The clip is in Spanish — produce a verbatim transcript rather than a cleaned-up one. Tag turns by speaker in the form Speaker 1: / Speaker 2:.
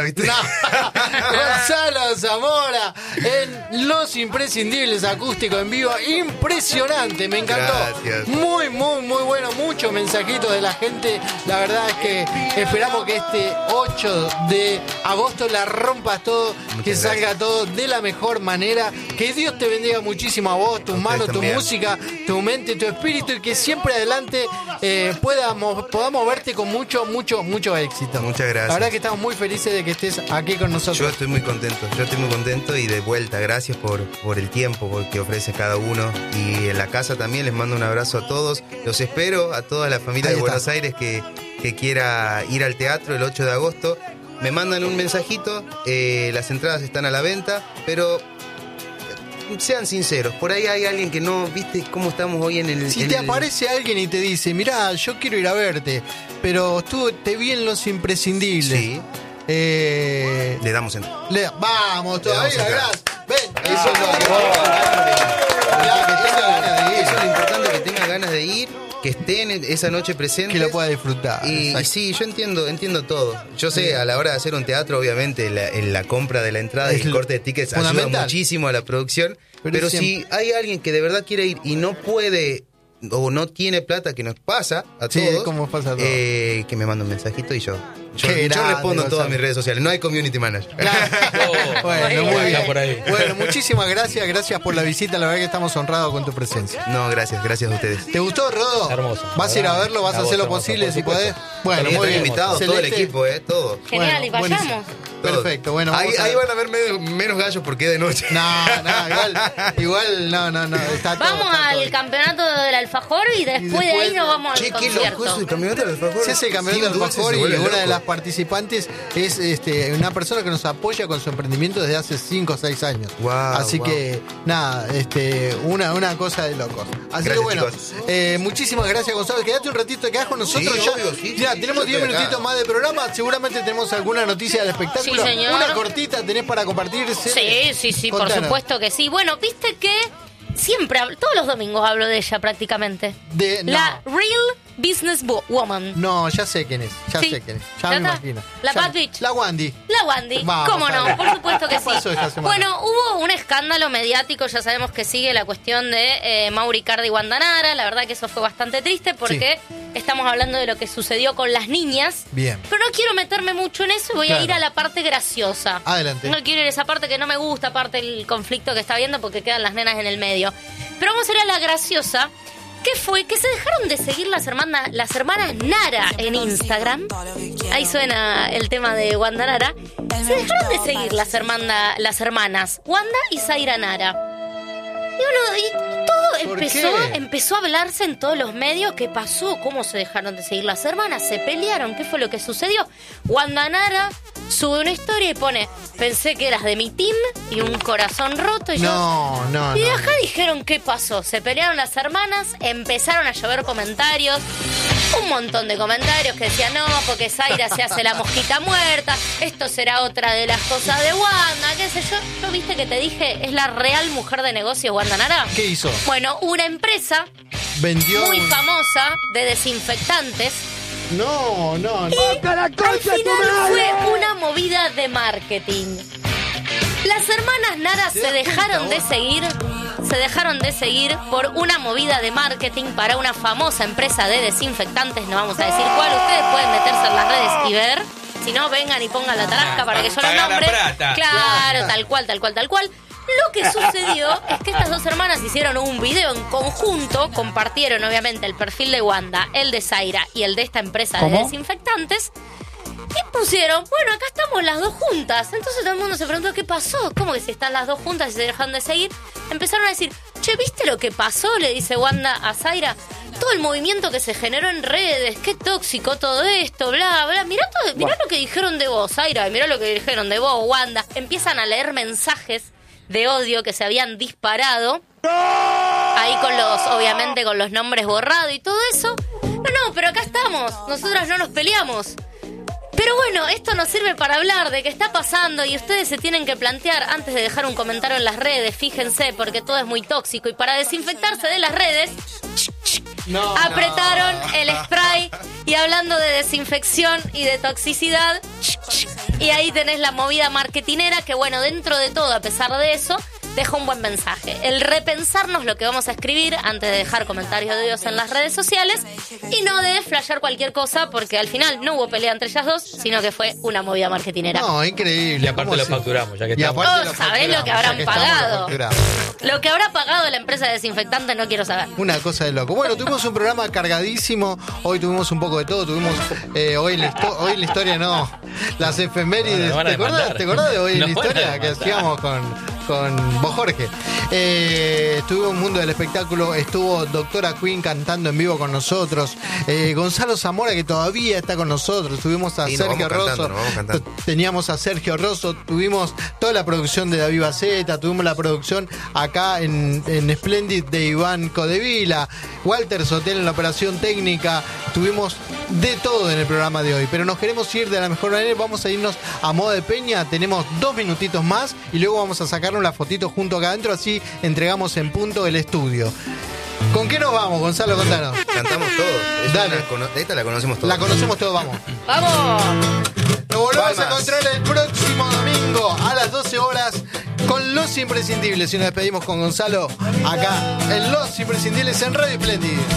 Speaker 1: ¿viste?
Speaker 2: No. Gonzalo Zamora en Los Imprescindibles acústico en vivo. Impresionante, me encantó.
Speaker 1: Gracias.
Speaker 2: Muy, muy, muy bueno. Muchos mensajitos de la gente. La verdad es que esperamos que este ocho de agosto la rompas todo,
Speaker 1: Muchas
Speaker 2: que salga
Speaker 1: gracias.
Speaker 2: todo de la mejor manera. Que Dios te bendiga muchísimo a vos, tus
Speaker 1: A
Speaker 2: manos,
Speaker 1: ustedes
Speaker 2: tu
Speaker 1: también.
Speaker 2: música, tu mente, tu espíritu, y que siempre adelante eh, podamos, podamos verte con mucho, mucho, mucho éxito.
Speaker 1: Muchas gracias.
Speaker 2: La verdad que estamos muy felices de que estés aquí con nosotros.
Speaker 1: Yo estoy muy contento, yo estoy muy contento y de vuelta, gracias por, por el tiempo por que ofrece cada uno. Y en la casa también les mando un abrazo a todos. Los espero a toda la familia
Speaker 2: Ahí
Speaker 1: de
Speaker 2: está.
Speaker 1: Buenos Aires que, que quiera ir al teatro el ocho de agosto. Me mandan un mensajito, eh, las entradas están a la venta, pero sean sinceros, por ahí hay alguien que no, viste cómo estamos hoy en el...
Speaker 2: Si
Speaker 1: en
Speaker 2: te
Speaker 1: el-
Speaker 2: aparece alguien y te dice, mirá, yo quiero ir a verte, pero tú te vi en Los Imprescindibles.
Speaker 1: Sí,
Speaker 2: Eh,
Speaker 1: le damos entrada.
Speaker 2: le- vamos,
Speaker 1: Le damos
Speaker 2: todavía,
Speaker 1: entrada.
Speaker 2: gracias. Ven,
Speaker 1: Eso es lo que
Speaker 2: Claro,
Speaker 1: que
Speaker 2: eso
Speaker 1: tenga
Speaker 2: es
Speaker 1: ganas de ir.
Speaker 2: ir.
Speaker 1: Eso es lo importante, que tenga ganas de ir, que estén esa noche presentes.
Speaker 2: Que lo pueda disfrutar.
Speaker 1: Y, y
Speaker 2: Exacto.
Speaker 1: sí, yo entiendo, entiendo todo. Yo sé, a la hora de hacer un teatro, obviamente, la, en la compra de la entrada y
Speaker 2: Es
Speaker 1: el
Speaker 2: lo-
Speaker 1: corte de tickets ayuda
Speaker 2: fundamental.
Speaker 1: muchísimo a la producción.
Speaker 2: Pero
Speaker 1: Pero,
Speaker 2: siempre-
Speaker 1: si hay alguien que de verdad quiere ir y no puede o no tiene plata, que nos pasa a
Speaker 2: Sí,
Speaker 1: todos,
Speaker 2: como pasa a todos.
Speaker 1: eh, que me mande un mensajito y yo, yo,
Speaker 2: Qué
Speaker 1: yo
Speaker 2: grande,
Speaker 1: respondo en todas
Speaker 2: Gonzalo.
Speaker 1: mis redes sociales. No hay community manager.
Speaker 2: Claro. Bueno,
Speaker 3: Muy
Speaker 2: muy
Speaker 3: bien.
Speaker 2: bien.
Speaker 3: Por ahí.
Speaker 2: Bueno, muchísimas gracias, gracias por la visita. La verdad que estamos honrados con tu presencia.
Speaker 1: No, gracias, gracias a ustedes.
Speaker 2: ¿Te gustó, Rodo?
Speaker 3: Hermoso.
Speaker 2: ¿Vas a ir a verlo? ¿Vas a
Speaker 3: Hermoso,
Speaker 2: hacer lo
Speaker 3: hermoso,
Speaker 2: posible
Speaker 3: por
Speaker 2: si
Speaker 3: supuesto.
Speaker 2: podés? Bueno,
Speaker 1: También
Speaker 2: muy
Speaker 1: están
Speaker 2: bien.
Speaker 1: invitados, todo el
Speaker 2: Celeste.
Speaker 1: equipo, eh, todo.
Speaker 4: Genial,
Speaker 2: Bueno,
Speaker 4: y vayamos.
Speaker 2: buenísimo.
Speaker 1: Todos.
Speaker 2: Perfecto, bueno,
Speaker 1: ahí,
Speaker 2: vamos a-
Speaker 1: ahí van a ver menos, menos gallos porque es de noche.
Speaker 2: No, no, igual, igual, no, no, no, está todo.
Speaker 4: Vamos
Speaker 2: está
Speaker 4: al
Speaker 2: todo.
Speaker 4: campeonato del alfajor y después,
Speaker 2: después-
Speaker 4: de ahí nos vamos al
Speaker 1: Che, qué
Speaker 4: concierto.
Speaker 1: loco eso del campeonato del alfajor.
Speaker 2: Se hace el campeonato
Speaker 1: Sin
Speaker 2: del
Speaker 1: dulce
Speaker 2: alfajor
Speaker 1: se
Speaker 2: y
Speaker 1: vuelve
Speaker 2: una de
Speaker 1: loco.
Speaker 2: las participantes es este, una persona que nos apoya con su emprendimiento desde hace cinco o seis años.
Speaker 1: Guau,
Speaker 2: Así
Speaker 1: guau.
Speaker 2: que, nada, este, una, una cosa de locos. Así que
Speaker 1: Gracias,
Speaker 2: bueno,
Speaker 1: chicos.
Speaker 2: eh, muchísimas gracias, Gonzalo. Quédate un ratito, te quedás con nosotros.
Speaker 1: Sí,
Speaker 2: ya,
Speaker 1: obvio, sí,
Speaker 2: ya
Speaker 1: sí,
Speaker 2: tenemos
Speaker 1: yo
Speaker 2: diez
Speaker 1: estoy acá.
Speaker 2: minutitos más de programa. Seguramente tenemos alguna noticia del espectáculo.
Speaker 4: Sí, señor.
Speaker 2: Una cortita tenés para compartir.
Speaker 4: Sí, sí, sí, por
Speaker 2: Contanos.
Speaker 4: supuesto que sí. Bueno, viste que siempre, hablo- todos los domingos hablo de ella prácticamente.
Speaker 2: De- no.
Speaker 4: La Real Business Wo- Woman.
Speaker 2: No, ya sé quién es, ya
Speaker 4: Sí.
Speaker 2: sé quién es. Ya,
Speaker 4: ¿Ya
Speaker 2: me
Speaker 4: está?
Speaker 2: imagino.
Speaker 4: La
Speaker 2: Ya-
Speaker 4: Bad Bitch.
Speaker 2: La Wandy.
Speaker 4: La Wandy,
Speaker 2: Vamos,
Speaker 4: ¿cómo
Speaker 2: Javi.
Speaker 4: no? Por supuesto que
Speaker 2: ¿Qué
Speaker 4: sí.
Speaker 2: pasó esta semana?
Speaker 4: Bueno, hubo un escándalo mediático, ya sabemos que sigue la cuestión de eh, Mauri Cardi y Wanda Nara. La verdad que eso fue bastante triste porque estamos hablando de lo que sucedió con las niñas.
Speaker 2: Bien.
Speaker 4: Pero no quiero meterme mucho en eso y voy
Speaker 2: Claro.
Speaker 4: a ir a la parte graciosa.
Speaker 2: Adelante.
Speaker 4: No quiero ir a esa parte que no me gusta, parte del conflicto que está viendo porque quedan las nenas en el medio. Pero vamos a ir a la graciosa, que fue que se dejaron de seguir las hermanas, las hermanas Nara en Instagram. Ahí suena el tema de Wanda Nara. Se dejaron de seguir las, hermana- las hermanas Wanda y Zaira Nara. Y bueno, y todo
Speaker 2: ¿Por
Speaker 4: empezó,
Speaker 2: qué?
Speaker 4: empezó a hablarse en todos los medios. ¿Qué pasó? ¿Cómo se dejaron de seguir las hermanas? ¿Se pelearon? ¿Qué fue lo que sucedió? Wanda Nara sube una historia y pone: pensé que eras de mi team, y un corazón roto. Y yo,
Speaker 2: No, no,
Speaker 4: y de
Speaker 2: no.
Speaker 4: acá dijeron qué pasó. Se pelearon las hermanas, empezaron a llover comentarios. Un montón de comentarios que decían: no, porque Zaira se hace la mosquita muerta, esto será otra de las cosas de Wanda, qué sé yo. Yo viste que te dije, es la real mujer de negocios Wanda Nara.
Speaker 2: ¿Qué hizo?
Speaker 4: Bueno, una empresa
Speaker 2: Vendió.
Speaker 4: muy
Speaker 2: un-
Speaker 4: famosa de desinfectantes.
Speaker 2: No, no, no.
Speaker 4: Al final fue una movida de marketing. Las hermanas Nara
Speaker 2: ¿Te
Speaker 4: se
Speaker 2: das
Speaker 4: dejaron
Speaker 2: cuenta,
Speaker 4: de
Speaker 2: vos?
Speaker 4: seguir, se dejaron de seguir por una movida de marketing para una famosa empresa de desinfectantes. No vamos a decir cuál, ustedes pueden meterse en las redes y ver. Si no, vengan y pongan la tarasca para que yo los
Speaker 3: Paga la
Speaker 4: nombre.
Speaker 3: plata.
Speaker 4: Claro, tal cual, tal cual, tal cual. Lo que sucedió es que estas dos hermanas hicieron un video en conjunto, compartieron obviamente el perfil de Wanda, el de Zaira y el de esta empresa de desinfectantes. Y pusieron, bueno, acá estamos las dos juntas. Entonces todo el mundo se preguntó qué pasó. ¿Cómo que si están las dos juntas y se dejaron de seguir? Empezaron a decir, che, ¿viste lo que pasó? Le dice Wanda a Zaira. Todo el movimiento que se generó en redes, qué tóxico todo esto, bla, bla. Mirá, todo, mirá lo que dijeron de vos, Zaira, mirá lo que dijeron de vos, Wanda. Empiezan a leer mensajes de odio que se habían disparado. Ahí con los, obviamente con los nombres borrados y todo eso. No, no, pero acá estamos. Nosotras no nos peleamos. Pero bueno, esto nos sirve para hablar de qué está pasando y ustedes se tienen que plantear antes de dejar un comentario en las redes, fíjense, porque todo es muy tóxico y para desinfectarse de las redes,
Speaker 2: No,
Speaker 4: apretaron el spray y hablando de desinfección y de toxicidad, Y ahí tenés la movida marketinera que, bueno, dentro de todo, a pesar de eso, deja un buen mensaje. El repensarnos lo que vamos a escribir antes de dejar comentarios de odios en las redes sociales y no de flashear cualquier cosa, porque al final no hubo pelea entre ellas dos, sino que fue una movida marketinera.
Speaker 3: No, increíble.
Speaker 5: Y aparte lo facturamos, ya que estamos.
Speaker 4: Oh, ¿sabés lo que habrán
Speaker 3: que
Speaker 4: pagado?
Speaker 3: lo,
Speaker 4: lo que habrá pagado la empresa de desinfectante no quiero saber.
Speaker 3: Una cosa de loco. Bueno, tuvimos un programa cargadísimo. Hoy tuvimos un poco de todo. Tuvimos eh, hoy, la histo- hoy la historia, no. Las efemérides.
Speaker 5: No, no
Speaker 3: ¿Te acordás, ¿Te acordás de hoy
Speaker 5: no
Speaker 3: la historia que hacíamos con, con vos, Jorge? Eh, estuvo un mundo del espectáculo. Estuvo Doctora Queen cantando en vivo con nosotros. Eh, Gonzalo Zamora, que todavía está con nosotros. Tuvimos a
Speaker 1: Sí, nos
Speaker 3: Sergio
Speaker 1: vamos
Speaker 3: Rosso.
Speaker 1: cantando, nos vamos cantando.
Speaker 3: Teníamos a Sergio Rosso. Tuvimos toda la producción de David Baceta. Tuvimos la producción acá en, en Splendid de Iván Codevila. Walter Sotel en la operación técnica. Tuvimos de todo en el programa de hoy. Pero nos queremos ir de la mejor manera. Vamos a irnos a modo de peña. Tenemos dos minutitos más. Y luego vamos a sacarnos la fotito junto acá adentro. Así entregamos en punto el estudio. ¿Con qué nos vamos, Gonzalo? Contanos.
Speaker 1: Cantamos todos. Es
Speaker 3: Dale.
Speaker 1: una cono- esta la conocemos todos.
Speaker 3: La conocemos todos, vamos.
Speaker 4: ¡Vamos!
Speaker 3: Nos volvemos a
Speaker 1: Palmas.
Speaker 3: encontrar el próximo domingo a las doce horas con Los Imprescindibles. Y nos despedimos con Gonzalo acá en Los Imprescindibles en Radio Splendid.